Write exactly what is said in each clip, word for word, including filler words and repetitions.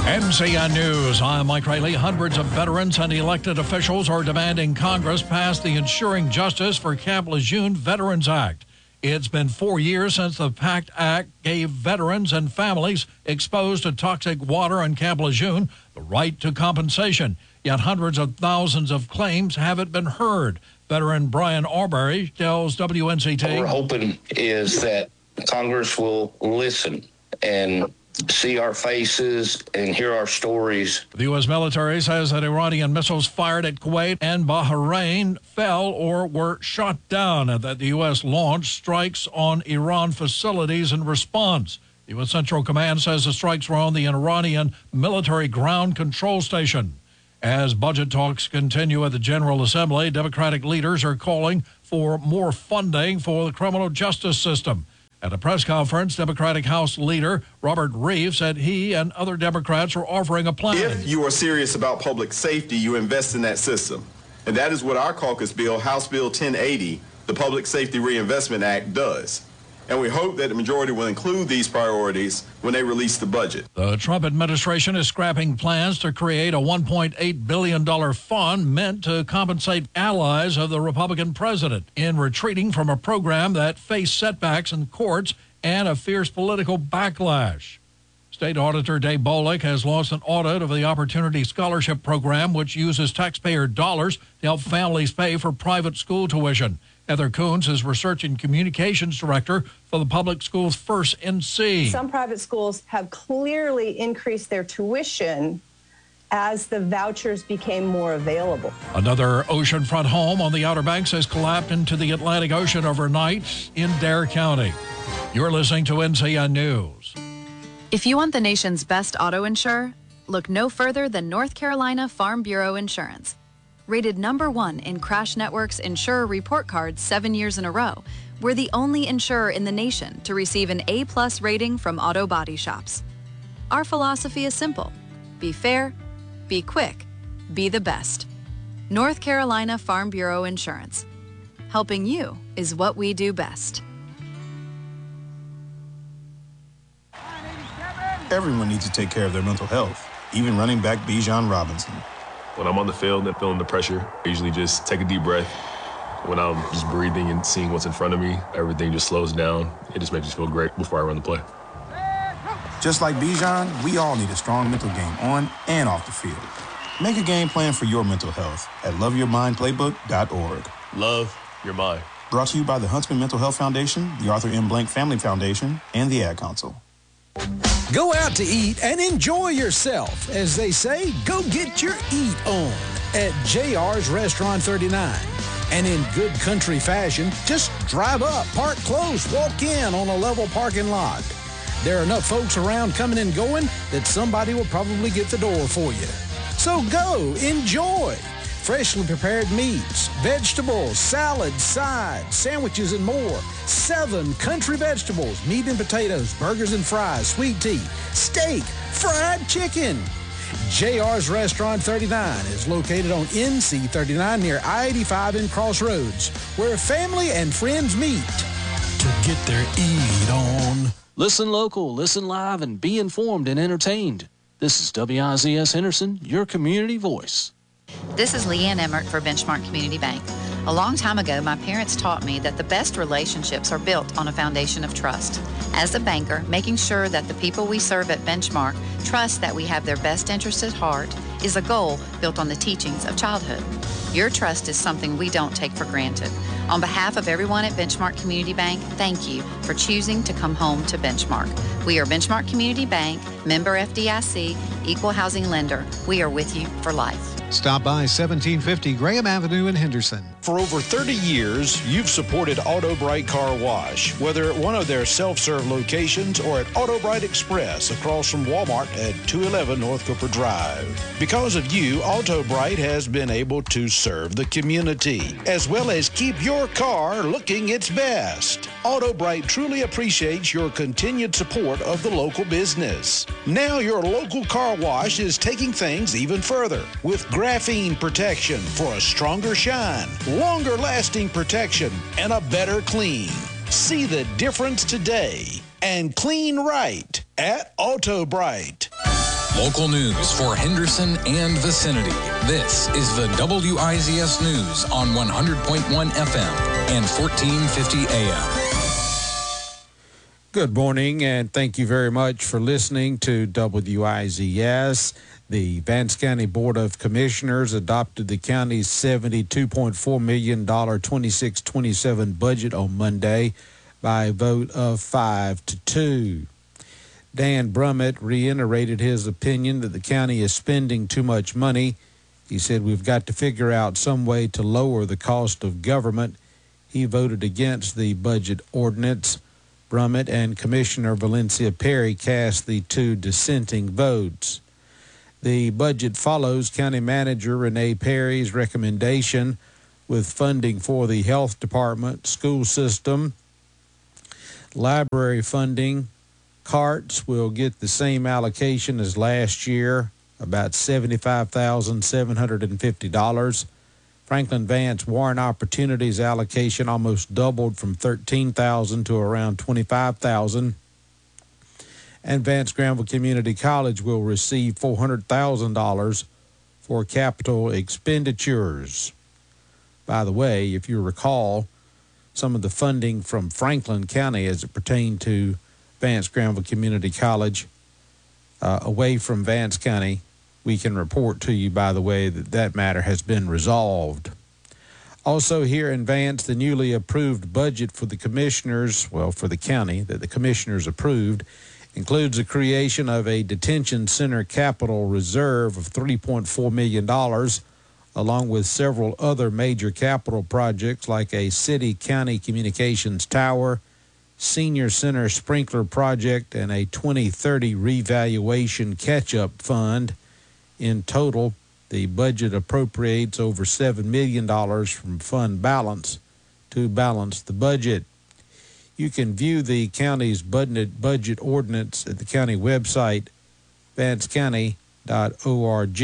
N C N News, I'm Mike Rayleigh. Hundreds of veterans and elected officials are demanding Congress pass the Ensuring Justice for Camp Lejeune Veterans Act. It's been four years since the PACT Act gave veterans and families exposed to toxic water in Camp Lejeune the right to compensation. Yet hundreds of thousands of claims haven't been heard. Veteran Brian Arbery tells W N C T. What we're hoping is that Congress will listen and see our faces and hear our stories. The U S military says that Iranian missiles fired at Kuwait and Bahrain fell or were shot down, and that the U S launched strikes on Iran facilities in response. The U S Central Command says the strikes were on the Iranian military ground control station. As budget talks continue at the General Assembly, Democratic leaders are calling for more funding for the criminal justice system. At a press conference, Democratic House leader Robert Reeve said he and other Democrats are offering a plan. If you are serious about public safety, you invest in that system. And that is what our caucus bill, House Bill ten eighty, the Public Safety Reinvestment Act, does. And we hope that the majority will include these priorities when they release the budget. The Trump administration is scrapping plans to create a one point eight billion dollars fund meant to compensate allies of the Republican president in retreating from a program that faced setbacks in courts and a fierce political backlash. State Auditor Dave Bolick has launched an audit of the Opportunity Scholarship Program, which uses taxpayer dollars to help families pay for private school tuition. Heather Coons is Research and Communications Director for the Public Schools First N C. Some private schools have clearly increased their tuition as the vouchers became more available. Another oceanfront home on the Outer Banks has collapsed into the Atlantic Ocean overnight in Dare County. You're listening to N C N News. If you want the nation's best auto insurer, look no further than North Carolina Farm Bureau Insurance. Rated number one in Crash Network's Insurer Report Card seven years in a row, we're the only insurer in the nation to receive an A-plus rating from auto body shops. Our philosophy is simple. Be fair, be quick, be the best. North Carolina Farm Bureau Insurance. Helping you is what we do best. Everyone needs to take care of their mental health, even running back Bijan Robinson. When I'm on the field and feeling the pressure, I usually just take a deep breath. When I'm just breathing and seeing what's in front of me, everything just slows down. It just makes me feel great before I run the play. Just like Bijan, we all need a strong mental game on and off the field. Make a game plan for your mental health at love your mind playbook dot org. Love your mind. Brought to you by the Huntsman Mental Health Foundation, the Arthur M. Blank Family Foundation, and the Ad Council. Go out to eat and enjoy yourself. As they say, go get your eat on at J R's Restaurant thirty-nine. And in good country fashion, just drive up, park close, walk in on a level parking lot. There are enough folks around coming and going that somebody will probably get the door for you. So go, enjoy. Freshly prepared meats, vegetables, salads, sides, sandwiches, and more. Seven country vegetables, meat and potatoes, burgers and fries, sweet tea, steak, fried chicken. J R's Restaurant thirty-nine is located on N C thirty-nine near I eighty-five in Crossroads, where family and friends meet to get their eat on. Listen local, listen live, and be informed and entertained. This is W I Z S Henderson, your community voice. This is Leanne Emmert for Benchmark Community Bank. A long time ago, my parents taught me that the best relationships are built on a foundation of trust. As a banker, making sure that the people we serve at Benchmark trust that we have their best interests at heart is a goal built on the teachings of childhood. Your trust is something we don't take for granted. On behalf of everyone at Benchmark Community Bank, thank you for choosing to come home to Benchmark. We are Benchmark Community Bank, member F D I C, equal housing lender. We are with you for life. Stop by seventeen fifty Graham Avenue in Henderson. For over thirty years, you've supported Auto Bright Car Wash, whether at one of their self-serve locations or at Auto Bright Express across from Walmart at two eleven North Cooper Drive. Because of you, Auto Bright has been able to serve the community, as well as keep your car looking its best. Auto Bright truly appreciates your continued support of the local business. Now your local car wash is taking things even further with graphene protection for a stronger shine, longer lasting protection, and a better clean. See the difference today and clean right at Auto Bright. Local news for Henderson and vicinity. This is the W I Z S News on one hundred point one F M and fourteen fifty A M. Good morning, and thank you very much for listening to W I Z S. The Vance County Board of Commissioners adopted the county's seventy-two point four million dollars twenty-six twenty-seven budget on Monday by a vote of five to two. Dan Brummett reiterated his opinion that the county is spending too much money. He said, "We've got to figure out some way to lower the cost of government." He voted against the budget ordinance. Brummett and Commissioner Valencia Perry cast the two dissenting votes. The budget follows County Manager Renee Perry's recommendation with funding for the health department, school system, library funding. Carts will get the same allocation as last year, about seventy-five thousand seven hundred fifty dollars. Franklin Vance Warren Opportunities allocation almost doubled from thirteen thousand dollars to around twenty-five thousand dollars. And Vance Granville Community College will receive four hundred thousand dollars for capital expenditures. By the way, if you recall, some of the funding from Franklin County as it pertained to Vance Granville Community College uh, away from Vance County, we can report to you, by the way, that that matter has been resolved. Also here in Vance, the newly approved budget for the commissioners, well, for the county that the commissioners approved, includes the creation of a detention center capital reserve of three point four million dollars, along with several other major capital projects like a city-county communications tower, senior center sprinkler project, and a twenty thirty revaluation catch-up fund. In total, the budget appropriates over seven million dollars from fund balance to balance the budget. You can view the county's budget, budget ordinance at the county website, vance county dot org.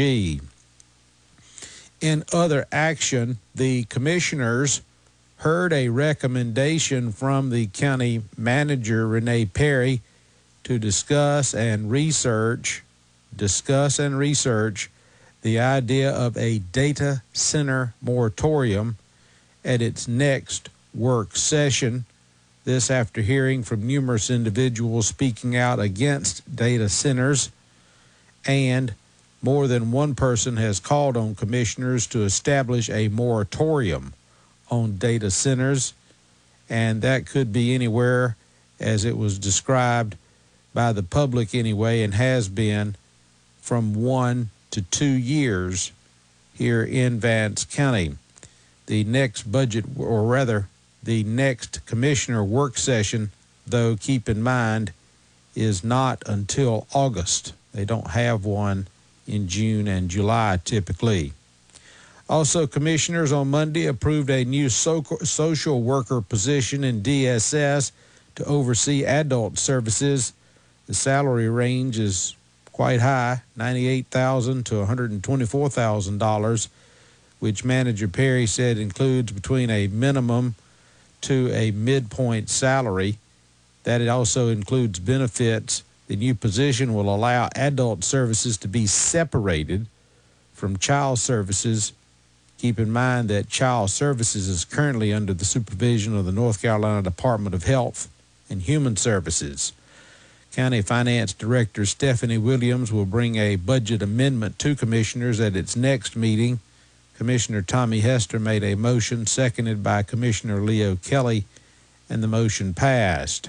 In other action, the commissioners heard a recommendation from the county manager, Renee Perry, to discuss and research, discuss and research the idea of a data center moratorium at its next work session. This after hearing from numerous individuals speaking out against data centers, and more than one person has called on commissioners to establish a moratorium on data centers, and that could be anywhere, as it was described by the public anyway, and has been from one to two years here in Vance County. The next budget, or rather, the next commissioner work session, though, keep in mind, is not until August. They don't have one in June and July typically. Also, commissioners on Monday approved a new so- social worker position in D S S to oversee adult services. The salary range is quite high, ninety-eight thousand dollars to one hundred twenty-four thousand dollars, which Manager Perry said includes between a minimum to a midpoint salary. That it also includes benefits. The new position will allow adult services to be separated from child services. Keep in mind that child services is currently under the supervision of the North Carolina Department of Health and Human Services. County Finance Director Stephanie Williams will bring a budget amendment to commissioners at its next meeting. Commissioner Tommy Hester made a motion, seconded by Commissioner Leo Kelly, and the motion passed.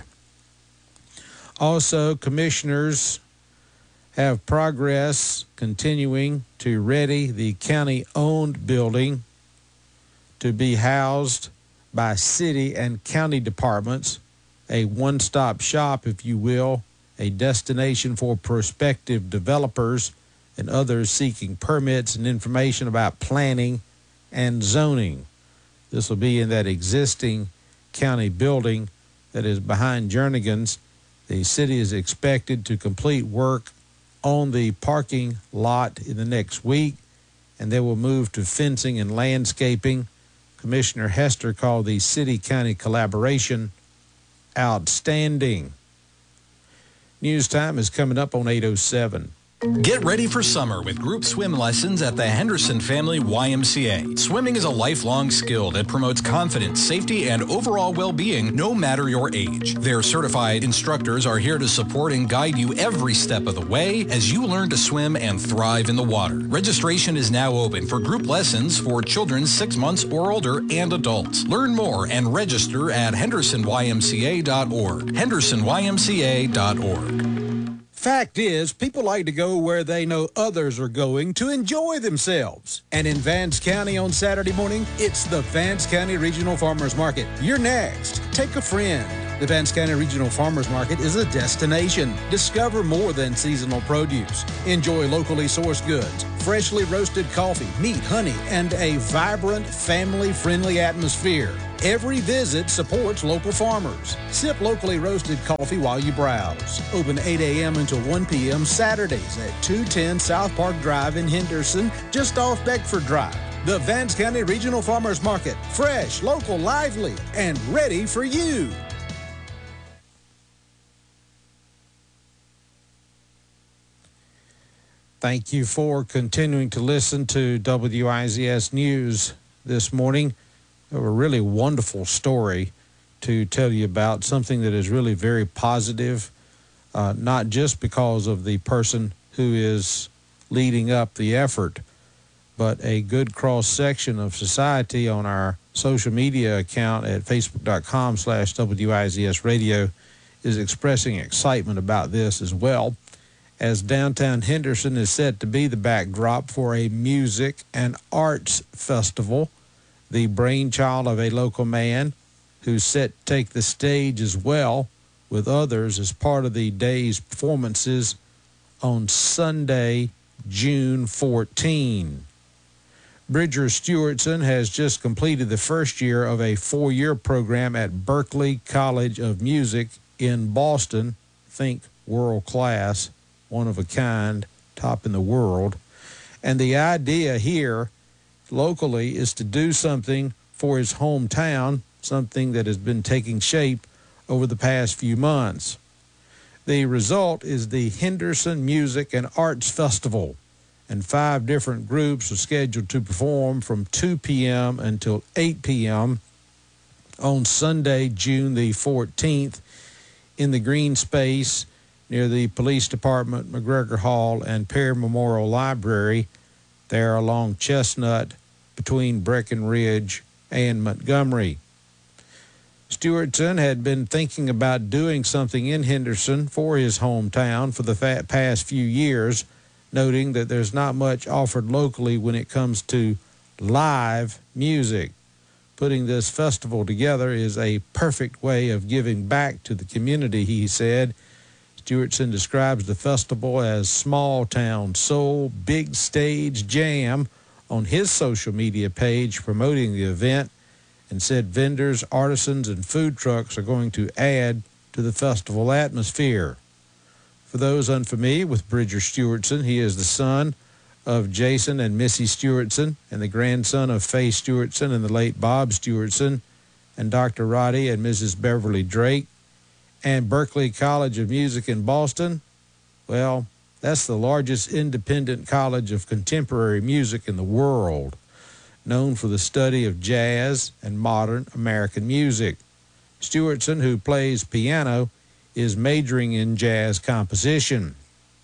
Also, commissioners have progress continuing to ready the county-owned building to be housed by city and county departments, a one-stop shop, if you will, a destination for prospective developers and others seeking permits and information about planning and zoning. This will be in that existing county building that is behind Jernigan's. The city is expected to complete work on the parking lot in the next week, and they will move to fencing and landscaping. Commissioner Hester called the city-county collaboration outstanding. News time is coming up on eight oh seven. Get ready for summer with group swim lessons at the Henderson Family Y M C A. Swimming is a lifelong skill that promotes confidence, safety, and overall well-being no matter your age. Their certified instructors are here to support and guide you every step of the way as you learn to swim and thrive in the water. Registration is now open for group lessons for children six months or older and adults. Learn more and register at henderson y m c a dot org. henderson y m c a dot org. Fact is, people like to go where they know others are going to enjoy themselves. And in Vance County on Saturday morning, it's the Vance County Regional Farmers Market. You're next. Take a friend. The Vance County Regional Farmers Market is a destination. Discover more than seasonal produce. Enjoy locally sourced goods, freshly roasted coffee, meat, honey, and a vibrant, family-friendly atmosphere. Every visit supports local farmers. Sip locally roasted coffee while you browse. Open eight a.m. until one p.m. Saturdays at two ten South Park Drive in Henderson, just off Beckford Drive. The Vance County Regional Farmers Market. Fresh, local, lively, and ready for you. Thank you for continuing to listen to W I Z S News this morning. A really wonderful story to tell you about, something that is really very positive, uh, not just because of the person who is leading up the effort, but a good cross-section of society on our social media account at facebook.com slash WIZS radio is expressing excitement about this as well, as downtown Henderson is set to be the backdrop for a music and arts festival, the brainchild of a local man who's set to take the stage as well with others as part of the day's performances on Sunday, June fourteenth. Bridger Stewartson has just completed the first year of a four-year program at Berklee College of Music in Boston. Think world class, one of a kind, top in the world. And the idea here locally is to do something for his hometown, something that has been taking shape over the past few months. The result is the Henderson Music and Arts Festival, and five different groups are scheduled to perform from two p.m. until eight p.m. on Sunday, June the fourteenth, in the green space near the Police Department, McGregor Hall, and Perry Memorial Library, there along Chestnut between Breckenridge and Montgomery. Stewartson had been thinking about doing something in Henderson for his hometown for the past few years, noting that there's not much offered locally when it comes to live music. Putting this festival together is a perfect way of giving back to the community, he said. Stewartson describes the festival as small town soul, big stage jam on his social media page promoting the event, and said vendors, artisans, and food trucks are going to add to the festival atmosphere. For those unfamiliar with Bridger Stewartson, he is the son of Jason and Missy Stewartson and the grandson of Faye Stewartson and the late Bob Stewartson and Doctor Roddy and Missus Beverly Drake. And Berklee College of Music in Boston, well, that's the largest independent college of contemporary music in the world, known for the study of jazz and modern American music. Stewartson, who plays piano, is majoring in jazz composition.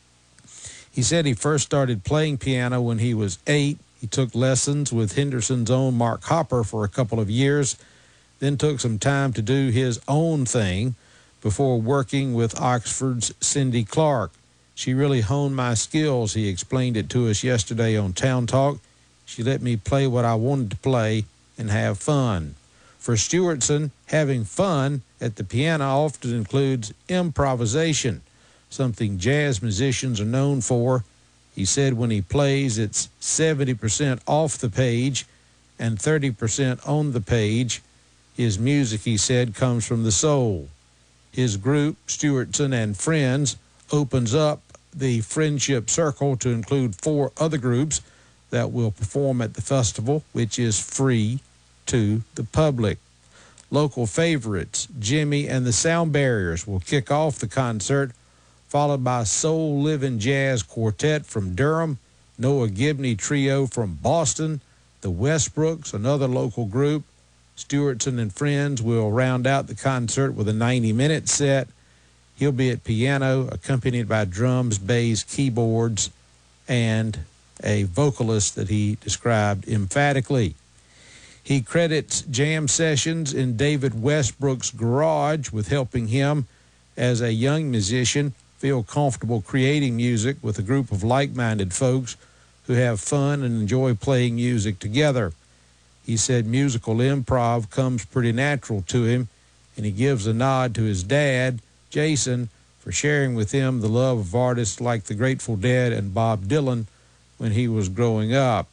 He said he first started playing piano when he was eight. He took lessons with Henderson's own Mark Hopper for a couple of years, then took some time to do his own thing before working with Oxford's Cindy Clark. She really honed my skills, he explained it to us yesterday on Town Talk. She let me play what I wanted to play and have fun. For Stewartson, having fun at the piano often includes improvisation, something jazz musicians are known for. He said when he plays, it's seventy percent off the page and thirty percent on the page. His music, he said, comes from the soul. His group, Stewartson and Friends, opens up the Friendship Circle to include four other groups that will perform at the festival, which is free to the public. Local favorites, Jimmy and the Sound Barriers, will kick off the concert, followed by Soul Living Jazz Quartet from Durham, Noah Gibney Trio from Boston, the Westbrooks, another local group. Stewartson and Friends will round out the concert with a ninety-minute set. He'll be at piano, accompanied by drums, bass, keyboards, and a vocalist that he described emphatically. He credits jam sessions in David Westbrook's garage with helping him, as a young musician, feel comfortable creating music with a group of like-minded folks who have fun and enjoy playing music together. He said musical improv comes pretty natural to him, and he gives a nod to his dad, Jason, for sharing with him the love of artists like the Grateful Dead and Bob Dylan when he was growing up.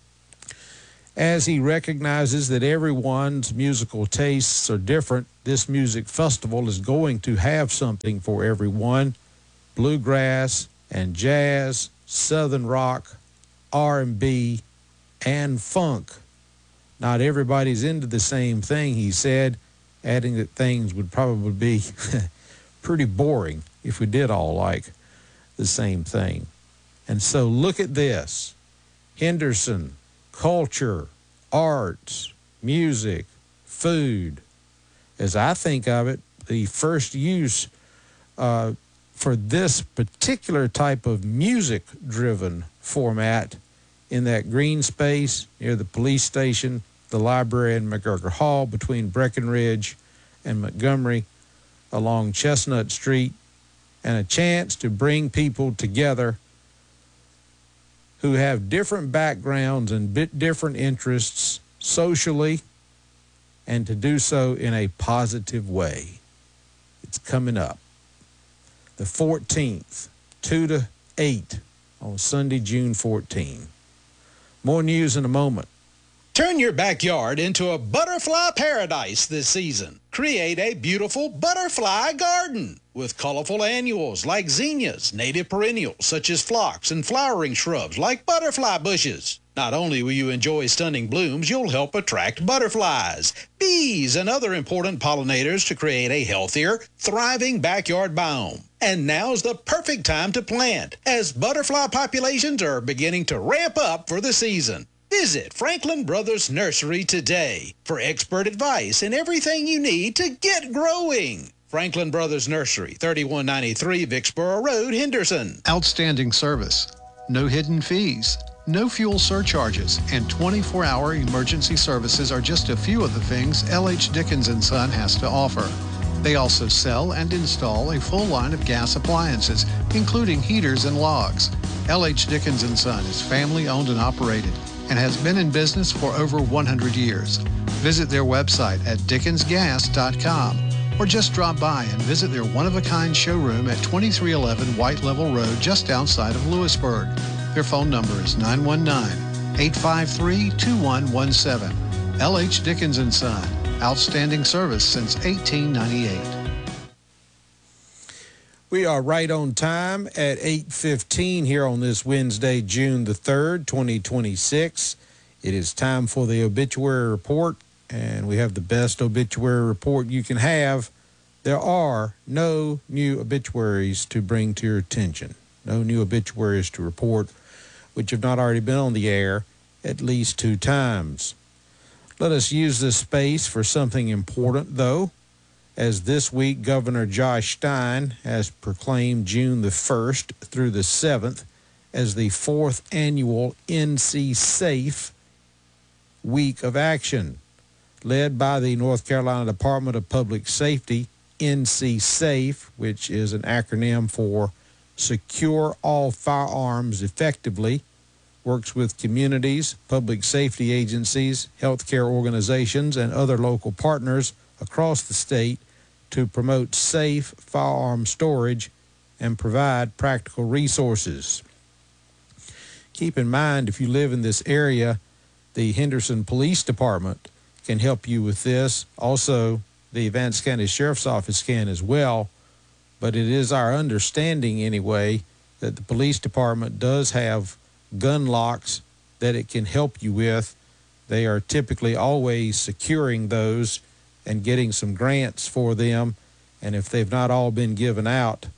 As he recognizes that everyone's musical tastes are different, this music festival is going to have something for everyone: bluegrass and jazz, southern rock, R and B, and funk. Not everybody's into the same thing, he said, adding that things would probably be pretty boring if we did all like the same thing. And so look at this: Henderson, culture, arts, music, food. As I think of it, the first use uh, for this particular type of music-driven format in that green space near the police station, the library, and McGregor Hall between Breckenridge and Montgomery along Chestnut Street, and a chance to bring people together who have different backgrounds and bit different interests socially, and to do so in a positive way. It's coming up the fourteenth, two to eight on Sunday, June fourteenth. More news in a moment. Turn your backyard into a butterfly paradise this season. Create a beautiful butterfly garden with colorful annuals like zinnias, native perennials such as phlox, and flowering shrubs like butterfly bushes. Not only will you enjoy stunning blooms, you'll help attract butterflies, bees, and other important pollinators to create a healthier, thriving backyard biome. And now's the perfect time to plant, as butterfly populations are beginning to ramp up for the season. Visit Franklin Brothers Nursery today for expert advice and everything you need to get growing. Franklin Brothers Nursery, thirty-one ninety-three Vicksboro Road, Henderson. Outstanding service, no hidden fees, no fuel surcharges, and twenty-four hour emergency services are just a few of the things L H Dickens and Son has to offer. They also sell and install a full line of gas appliances, including heaters and logs. L H Dickens and Son is family owned and operated and has been in business for over one hundred years. Visit their website at dickens gas dot com or just drop by and visit their one-of-a-kind showroom at twenty-three eleven White Level Road just outside of Lewisburg. Their phone number is nine one nine, eight five three, two one one seven. L H Dickens and Son, outstanding service since eighteen ninety-eight. We are right on time at eight fifteen here on this Wednesday, June the third, twenty twenty-six. It is time for the obituary report, and we have the best obituary report you can have. There are no new obituaries to bring to your attention, no new obituaries to report, which have not already been on the air at least two times. Let us use this space for something important, though, as this week Governor Josh Stein has proclaimed June the first through the seventh as the fourth annual N C SAFE Week of Action. Led by the North Carolina Department of Public Safety, N C SAFE, which is an acronym for Secure All Firearms Effectively, works with communities, public safety agencies, healthcare organizations, and other local partners across the state to promote safe firearm storage and provide practical resources. Keep in mind, if you live in this area, the Henderson Police Department can help you with this. Also, the Vance County Sheriff's Office can as well. But it is our understanding anyway that the police department does have gun locks that it can help you with. They are typically always securing those and getting some grants for them. And if they've not all been given out,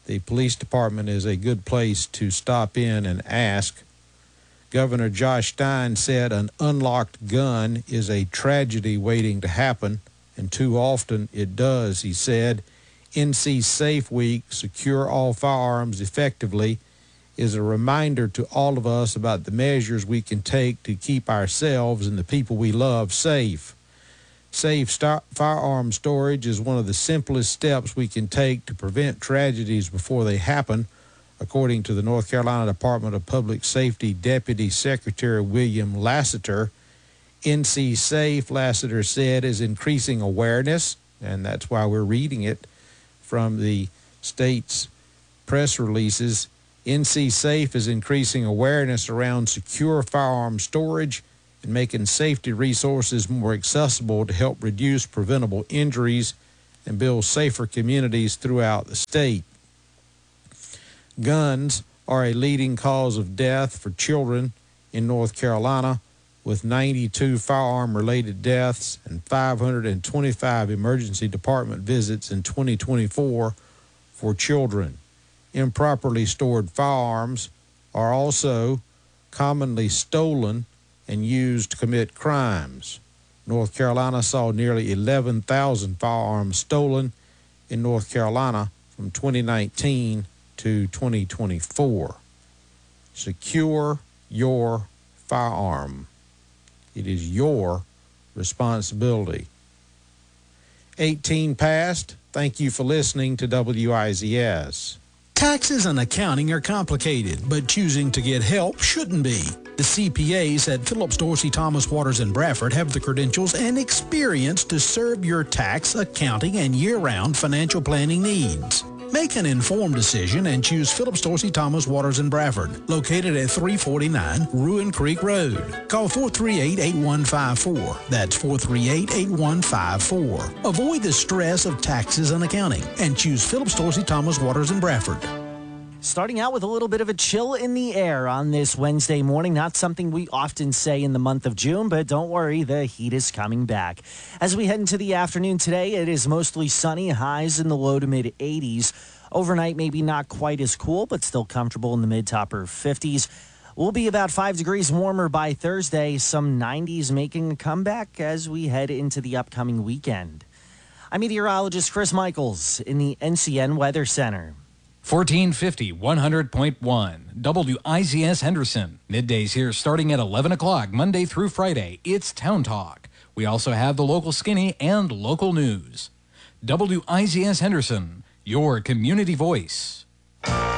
the police department is a good place to stop in and ask. Governor Josh Stein said an unlocked gun is a tragedy waiting to happen, and too often it does. He said N C Safe Week, Secure All Firearms Effectively, is a reminder to all of us about the measures we can take to keep ourselves and the people we love safe. Safe star- firearm storage is one of the simplest steps we can take to prevent tragedies before they happen, according to the North Carolina Department of Public Safety Deputy Secretary William Lassiter. N C Safe, Lassiter said, is increasing awareness, and that's why we're reading it from the state's press releases. N C Safe is increasing awareness around secure firearm storage and making safety resources more accessible to help reduce preventable injuries and build safer communities throughout the state. Guns are a leading cause of death for children in North Carolina, with ninety-two firearm-related deaths and five hundred twenty-five emergency department visits in twenty twenty-four for children. Improperly stored firearms are also commonly stolen and used to commit crimes. North Carolina saw nearly eleven thousand firearms stolen in North Carolina from twenty nineteen to twenty twenty-four. Secure your firearm. It is your responsibility. eighteen past. Thank you for listening to W I Z S. Taxes and accounting are complicated, but choosing to get help shouldn't be. The C P As at Phillips Dorsey, Thomas Waters, and Bradford have the credentials and experience to serve your tax, accounting, and year-round financial planning needs. Make an informed decision and choose Phillips Dorsey, Thomas Waters, and Bradford, located at three forty-nine Ruin Creek Road. Call four three eight, eight one five four. That's four three eight, eight one five four. Avoid the stress of taxes and accounting and choose Phillips Dorsey, Thomas Waters, and Bradford. Starting out with a little bit of a chill in the air on this Wednesday morning. Not something we often say in the month of June, but don't worry, the heat is coming back. As we head into the afternoon today, it is mostly sunny, highs in the low to mid eighties. Overnight, maybe not quite as cool, but still comfortable in the mid to upper fifties. We'll be about five degrees warmer by Thursday, some nineties making a comeback as we head into the upcoming weekend. I'm meteorologist Chris Michaels in the N C N Weather Center. fourteen fifty, one hundred point one, W I Z S Henderson. Middays here starting at eleven o'clock, Monday through Friday. It's Town Talk. We also have the local skinny and local news. W I Z S Henderson, your community voice.